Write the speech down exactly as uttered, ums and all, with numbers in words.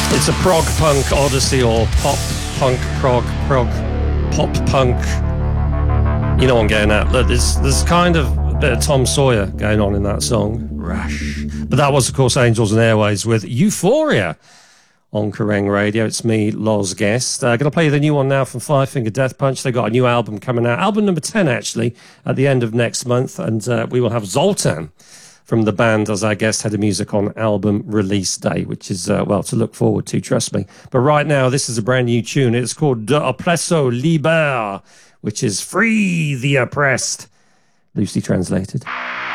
It's a prog punk odyssey, or pop punk prog prog pop punk. You know what I'm getting at. There's, there's kind of a bit of Tom Sawyer going on in that song, Rash. But that was, of course, Angels and Airways with Euphoria on Kerrang Radio. It's me, Loz Guest. Uh, going to play the new one now from Five Finger Death Punch. They got a new album coming out, album number ten actually, at the end of next month, and uh, we will have Zoltan from the band as our guest head of music on album release day, which is, uh, well, to look forward to, trust me. But right now, this is a brand new tune. It's called De Oppresso Liber, which is Free the Oppressed, loosely translated.